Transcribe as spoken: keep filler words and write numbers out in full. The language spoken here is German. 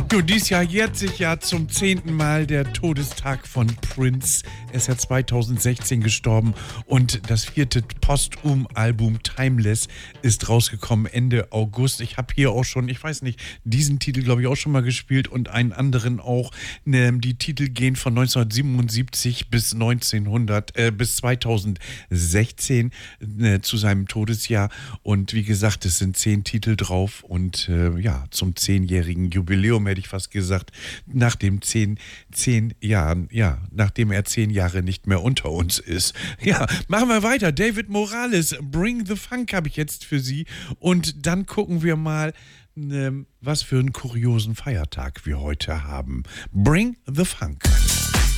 Du, dies Jahr jährt sich ja zum zehnten Mal der Todestag von Prince. Er ist ja zweitausendsechzehn gestorben und das vierte Posthum-Album Timeless ist rausgekommen Ende August. Ich habe hier auch schon, ich weiß nicht, diesen Titel glaube ich auch schon mal gespielt und einen anderen auch. Ne, die Titel gehen von neunzehnhundertsiebenundsiebzig bis neunzehnhundert, äh, bis zweitausendsechzehn ne, zu seinem Todesjahr. Und wie gesagt, es sind zehn Titel drauf und äh, ja, zum zehnjährigen Jubiläum hätte ich fast gesagt, nach dem zehn, zehn Jahren, ja, nachdem er zehn Jahre nicht mehr unter uns ist. Ja, machen wir weiter. David Morales, Bring the Funk habe ich jetzt für Sie. Und dann gucken wir mal, ne, was für einen kuriosen Feiertag wir heute haben. Bring the Funk.